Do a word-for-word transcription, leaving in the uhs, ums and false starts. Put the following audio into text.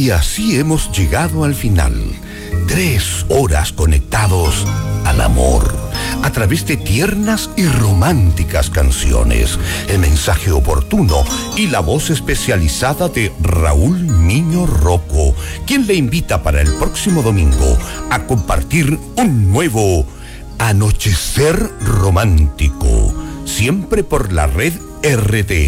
Y así hemos llegado al final. Tres horas conectados al amor, a través de tiernas y románticas canciones, el mensaje oportuno y la voz especializada de Raúl Niño Rocco, quien le invita para el próximo domingo a compartir un nuevo Anochecer Romántico, siempre por la red R T